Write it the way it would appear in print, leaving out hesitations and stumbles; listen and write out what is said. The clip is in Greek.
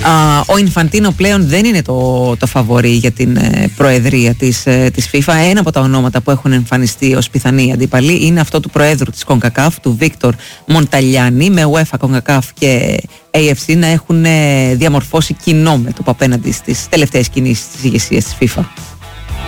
Ο Ινφαντίνο πλέον δεν είναι το φαβορί για την προεδρία της FIFA. Ένα από τα ονόματα που έχουν εμφανιστεί ως πιθανή αντίπαλοι είναι αυτό του προέδρου της CONCACAF, του Βίκτορ Μονταλιάνι, με UEFA, CONCACAF και AFC να έχουν διαμορφώσει κοινό μέτωπο απέναντι στις τελευταίες κινήσεις της ηγεσίας της FIFA.